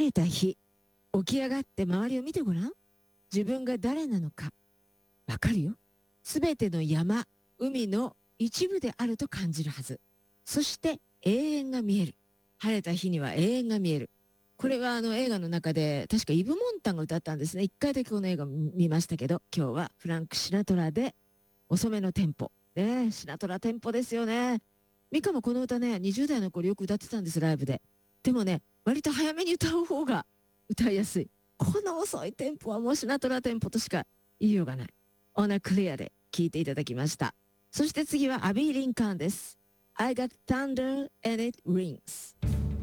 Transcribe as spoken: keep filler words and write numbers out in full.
晴れた日、起き上がって周りを見てごらん。自分が誰なのかわかるよ。すべての山、海の一部であると感じるはず。そして永遠が見える。晴れた日には永遠が見える。これはあの映画の中で確かイブ・モンタンが歌ったんですね。一回だけこの映画見ましたけど、今日はフランク・シナトラで遅めのテンポ。ね、シナトラテンポですよね。ミカもこの歌ね、にじゅう代の頃よく歌ってたんです、ライブで。でもね、割と早めに歌う方が歌いやすい。この遅いテンポはもうシナトラテンポとしか言いようがない。オナクリアで聴いていただきました。そして次はアビー・リンカーンです。I got thunder and it rings。